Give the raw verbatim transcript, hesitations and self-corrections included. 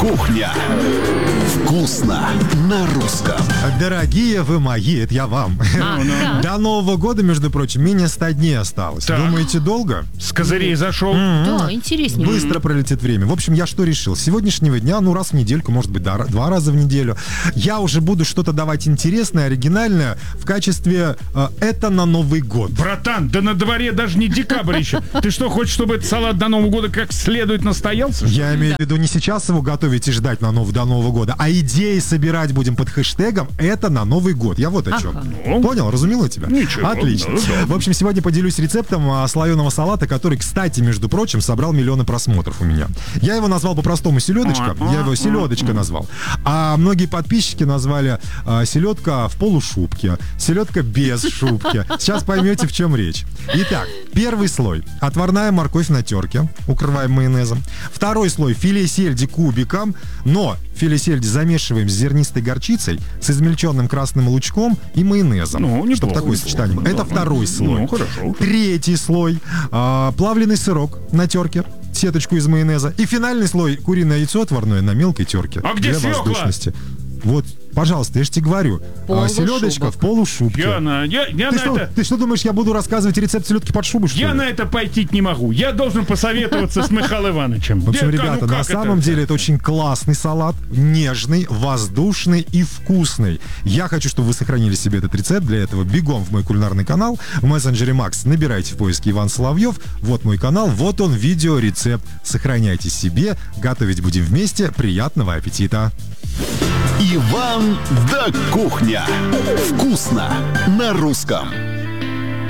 Кухня. Вкусно на русском. Дорогие вы мои, это я вам. А, да. До Нового года, между прочим, менее ста дней осталось. Так. Думаете, долго? С козырей зашел. Да, интереснее. Быстро пролетит время. В общем, я что решил? С сегодняшнего дня, ну, раз в недельку, может быть, да, два раза в неделю, я уже буду что-то давать интересное, оригинальное в качестве э, «это на Новый год». Братан, да на дворе даже не декабрь еще. Ты что, хочешь, чтобы этот салат до Нового года как следует настоялся? Я имею в виду не сейчас его готовить и ждать на нов- до Нового года, а идеи собирать будем под хэштегом «это на Новый год». Я вот о чем. Ага. Понял, разумела тебя? Ничего, Отлично. да, да. В общем, сегодня поделюсь рецептом а, слоеного салата, который, кстати, между прочим, собрал миллионы просмотров у меня. Я его назвал по-простому селедочка. Я его селедочка назвал. А многие подписчики назвали а, селедка в полушубке, селедка без шубки. Сейчас поймете, в чем речь. Итак, первый слой. Отварная морковь на терке. Укрываем майонезом. Второй слой. Филе сельди кубиком. Но филе сельди замешиваем с зернистой горчицей, с измельченным красным лучком и майонезом. Ну, неплохо, чтобы такое неплохо. сочетание было. Это Да, второй ну, слой. ну, хорошо. Третий слой. А, плавленый сырок на терке. Сеточку из майонеза. И финальный слой. Куриное яйцо отварное на мелкой терке. А где для свекла? воздушности. Вот, пожалуйста, я же тебе говорю. а, Полушубок. селедочка в полушубке. Я на, я, я Ты на что, это... ты что думаешь, я буду рассказывать рецепт селедки под шубой, что Я ли? на это пойти не могу. Я должен посоветоваться с Михаилом Ивановичем. В общем, Где, ребята, ну на как самом деле это очень классный салат, нежный, воздушный и вкусный. Я хочу, чтобы вы сохранили себе этот рецепт. Для этого бегом в мой кулинарный канал. В мессенджере Макс набирайте в поиске Иван Соловьев. Вот мой канал, вот он, видеорецепт. Сохраняйте себе, готовить будем вместе. Приятного аппетита! Иван да Кухня. Вкусно на русском.